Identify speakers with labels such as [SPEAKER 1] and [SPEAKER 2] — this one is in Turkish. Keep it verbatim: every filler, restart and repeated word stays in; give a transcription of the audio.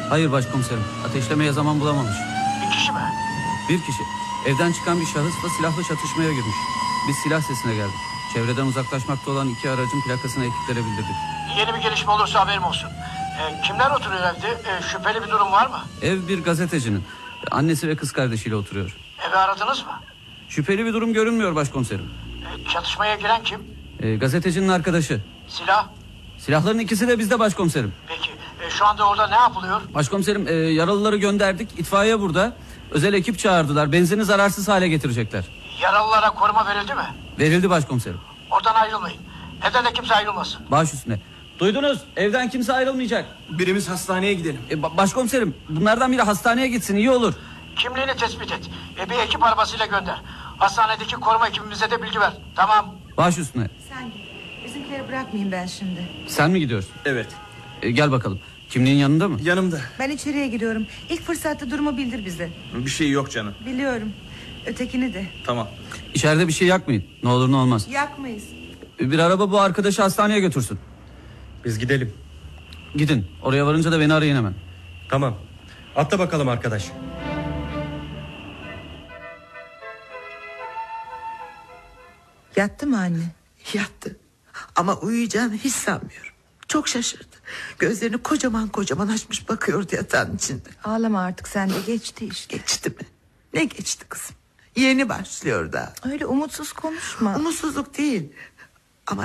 [SPEAKER 1] Hayır başkomiserim. Ateşlemeye zaman bulamamış.
[SPEAKER 2] Bir kişi mi?
[SPEAKER 1] Bir kişi. Evden çıkan bir şahısla silahlı çatışmaya girmiş. Biz silah sesine geldik. Çevreden uzaklaşmakta olan iki aracın plakasını ekiplere bildirdik.
[SPEAKER 2] Yeni bir gelişme olursa haberim olsun. Ee, kimler oturuyor evde? Ee, şüpheli bir durum var mı?
[SPEAKER 1] Ev bir gazetecinin. Annesi ve kız kardeşiyle oturuyor.
[SPEAKER 2] Evi aradınız mı?
[SPEAKER 1] Şüpheli bir durum görünmüyor başkomiserim.
[SPEAKER 2] Ee, çatışmaya giren kim?
[SPEAKER 1] Ee, gazetecinin arkadaşı.
[SPEAKER 2] Silah?
[SPEAKER 1] Silahların ikisi de bizde başkomiserim.
[SPEAKER 2] Peki e, şu anda orada ne yapılıyor?
[SPEAKER 1] Başkomiserim e, yaralıları gönderdik. İtfaiye burada. Özel ekip çağırdılar. Benzini zararsız hale getirecekler.
[SPEAKER 2] Yaralılara koruma verildi mi?
[SPEAKER 1] Verildi başkomiserim.
[SPEAKER 2] Oradan ayrılmayın. Evden de kimse ayrılmasın.
[SPEAKER 1] Baş üstüne. Duydunuz? Evden kimse ayrılmayacak.
[SPEAKER 3] Birimiz hastaneye gidelim.
[SPEAKER 1] E, ba- başkomiserim bunlardan biri hastaneye gitsin, iyi olur.
[SPEAKER 2] Kimliğini tespit et. E, bir ekip arabasıyla gönder. Hastanedeki koruma ekibimize de bilgi ver. Tamam.
[SPEAKER 1] Baş üstüne.
[SPEAKER 4] Sen git. Bizimkileri bırakmayayım ben şimdi.
[SPEAKER 1] Sen mi gidiyorsun?
[SPEAKER 3] Evet.
[SPEAKER 1] E, gel bakalım. Kimliğin yanında mı?
[SPEAKER 3] Yanımda.
[SPEAKER 4] Ben içeriye giriyorum. İlk fırsatta durumu bildir bize.
[SPEAKER 3] Bir şey yok canım.
[SPEAKER 4] Biliyorum. Ötekini de.
[SPEAKER 3] Tamam.
[SPEAKER 1] İçeride bir şey yakmayın. Ne olur ne olmaz.
[SPEAKER 4] Yakmayız.
[SPEAKER 1] E, bir araba bu arkadaşı hastaneye götürsün.
[SPEAKER 5] Biz gidelim.
[SPEAKER 1] Gidin. Oraya varınca da beni arayın hemen.
[SPEAKER 5] Tamam. Atla bakalım arkadaş.
[SPEAKER 6] Yattı mı anne? Yattı. Ama uyuyacağını hiç sanmıyorum. Çok şaşırdı. Gözlerini kocaman kocaman açmış bakıyordu yatağın içinde.
[SPEAKER 4] Ağlama artık sen de, geçti işte.
[SPEAKER 6] Geçti mi? Ne geçti kızım? Yeni başlıyor daha.
[SPEAKER 4] Öyle umutsuz konuşma.
[SPEAKER 6] Umutsuzluk değil.